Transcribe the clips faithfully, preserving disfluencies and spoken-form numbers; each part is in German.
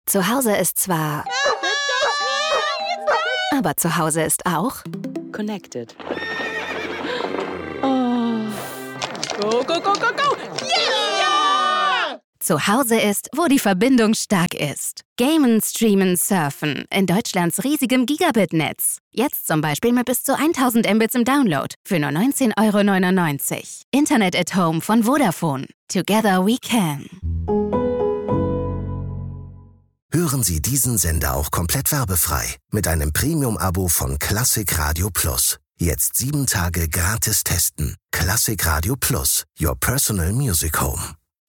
Zu Hause ist zwar... Aber zu Hause ist auch... Connected. Oh. Go, go, go, go, go! Yeah! Zu Hause ist, wo die Verbindung stark ist. Gamen, streamen, surfen. In Deutschlands riesigem Gigabit-Netz. Jetzt zum Beispiel mit bis zu tausend Mbits im Download. Für nur neunzehn Euro neunundneunzig. Internet at Home von Vodafone. Together we can. Hören Sie diesen Sender auch komplett werbefrei mit einem Premium-Abo von Classic Radio Plus. Jetzt sieben Tage gratis testen. Classic Radio Plus, your personal music home.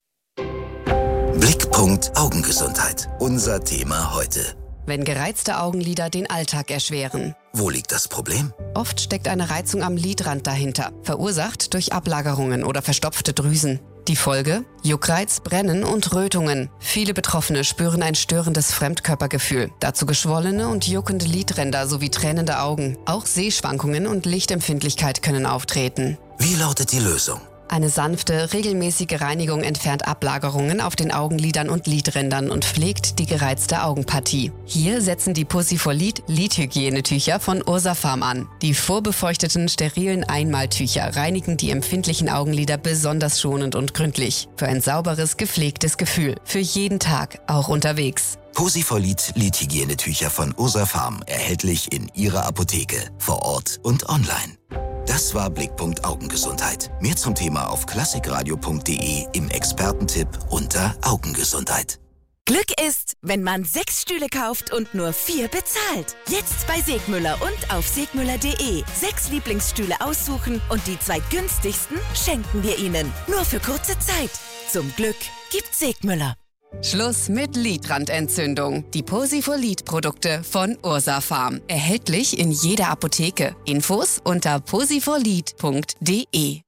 Blickpunkt Augengesundheit. Unser Thema heute. Wenn gereizte Augenlider den Alltag erschweren. Wo liegt das Problem? Oft steckt eine Reizung am Lidrand dahinter, verursacht durch Ablagerungen oder verstopfte Drüsen. Die Folge? Juckreiz, Brennen und Rötungen. Viele Betroffene spüren ein störendes Fremdkörpergefühl. Dazu geschwollene und juckende Lidränder sowie tränende Augen. Auch Sehschwankungen und Lichtempfindlichkeit können auftreten. Wie lautet die Lösung? Eine sanfte, regelmäßige Reinigung entfernt Ablagerungen auf den Augenlidern und Lidrändern und pflegt die gereizte Augenpartie. Hier setzen die Posifolid Lidhygienetücher von Ursafarm an. Die vorbefeuchteten, sterilen Einmaltücher reinigen die empfindlichen Augenlider besonders schonend und gründlich. Für ein sauberes, gepflegtes Gefühl. Für jeden Tag, auch unterwegs. Posifolid Lidhygienetücher von Ursafarm. Erhältlich in Ihrer Apotheke, vor Ort und online. Das war Blickpunkt Augengesundheit. Mehr zum Thema auf klassikradio punkt de im Expertentipp unter Augengesundheit. Glück ist, wenn man sechs Stühle kauft und nur vier bezahlt. Jetzt bei Segmüller und auf segmüller punkt de. Sechs Lieblingsstühle aussuchen und die zwei günstigsten schenken wir Ihnen. Nur für kurze Zeit. Zum Glück gibt Segmüller. Schluss mit Lidrandentzündung. Die Posifolid-Produkte von Ursafarm. Erhältlich in jeder Apotheke. Infos unter posifolid punkt de.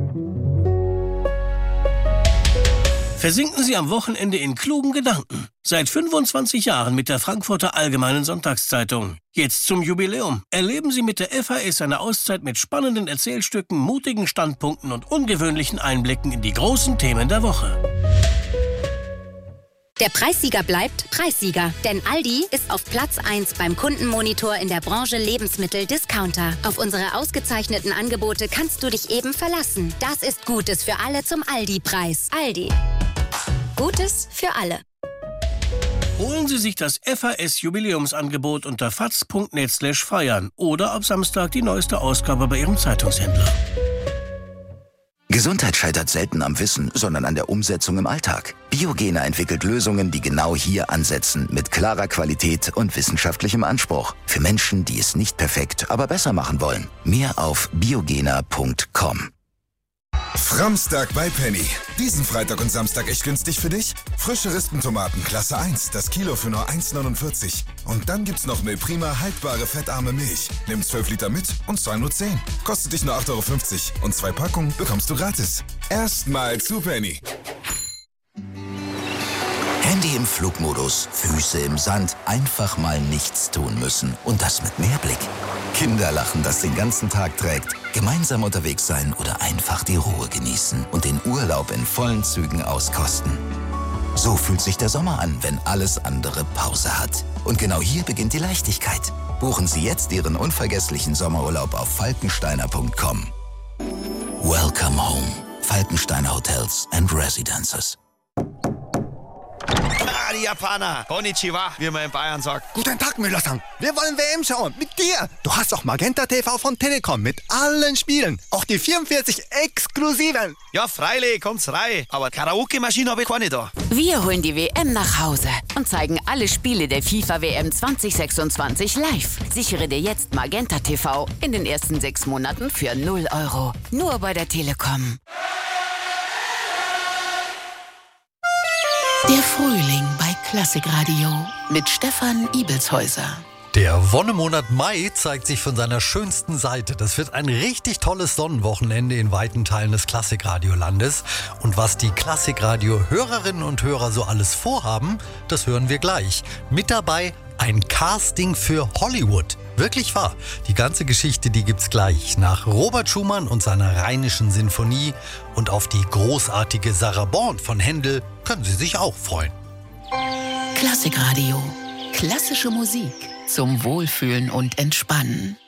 Versinken Sie am Wochenende in klugen Gedanken. Seit fünfundzwanzig Jahren mit der Frankfurter Allgemeinen Sonntagszeitung. Jetzt zum Jubiläum. Erleben Sie mit der F A S eine Auszeit mit spannenden Erzählstücken, mutigen Standpunkten und ungewöhnlichen Einblicken in die großen Themen der Woche. Der Preissieger bleibt Preissieger, denn Aldi ist auf Platz eins beim Kundenmonitor in der Branche Lebensmittel-Discounter. Auf unsere ausgezeichneten Angebote kannst du dich eben verlassen. Das ist Gutes für alle zum Aldi-Preis. Aldi. Gutes für alle. Holen Sie sich das F A S-Jubiläumsangebot unter faz punkt net slash feiern oder ab Samstag die neueste Ausgabe bei Ihrem Zeitungshändler. Gesundheit scheitert selten am Wissen, sondern an der Umsetzung im Alltag. Biogena entwickelt Lösungen, die genau hier ansetzen, mit klarer Qualität und wissenschaftlichem Anspruch. Für Menschen, die es nicht perfekt, aber besser machen wollen. Mehr auf biogena punkt com. Framstag bei Penny. Diesen Freitag und Samstag echt günstig für dich? Frische Rispentomaten Klasse eins, das Kilo für nur eins neunundvierzig. Und dann gibt's noch Milprima haltbare fettarme Milch. Nimm zwölf Liter mit und zahl nur zehn. Kostet dich nur acht Euro fünfzig und zwei Packungen bekommst du gratis. Erstmal zu Penny. Handy im Flugmodus, Füße im Sand, einfach mal nichts tun müssen. Und das mit Mehrblick. Kinderlachen, das den ganzen Tag trägt. Gemeinsam unterwegs sein oder einfach die Ruhe genießen und den Urlaub in vollen Zügen auskosten. So fühlt sich der Sommer an, wenn alles andere Pause hat. Und genau hier beginnt die Leichtigkeit. Buchen Sie jetzt Ihren unvergesslichen Sommerurlaub auf falkensteiner punkt com. Welcome home. Falkensteiner Hotels and Residences. Ah, die Japaner. Konnichiwa, wie man in Bayern sagt. Guten Tag, Müller-san. Wir wollen W M schauen. Mit dir. Du hast auch Magenta T V von Telekom mit allen Spielen. Auch die vierundvierzig exklusiven. Ja, freilich, kommt's rein. Aber Karaoke-Maschine habe ich keine da. Wir holen die W M nach Hause und zeigen alle Spiele der FIFA W M zwanzig sechsundzwanzig live. Sichere dir jetzt Magenta T V in den ersten sechs Monaten für null Euro. Nur bei der Telekom. Der Frühling bei Klassikradio mit Stefan Ibelshäuser. Der Wonnemonat Mai zeigt sich von seiner schönsten Seite. Das wird ein richtig tolles Sonnenwochenende in weiten Teilen des Klassikradiolandes. Und was die Klassikradio-Hörerinnen und Hörer so alles vorhaben, das hören wir gleich. Mit dabei ein Casting für Hollywood. Wirklich wahr. Die ganze Geschichte, die gibt's gleich. Nach Robert Schumann und seiner Rheinischen Sinfonie und auf die großartige Sarabande von Händel können Sie sich auch freuen. Klassikradio. Klassikradio. Klassische Musik zum Wohlfühlen und Entspannen.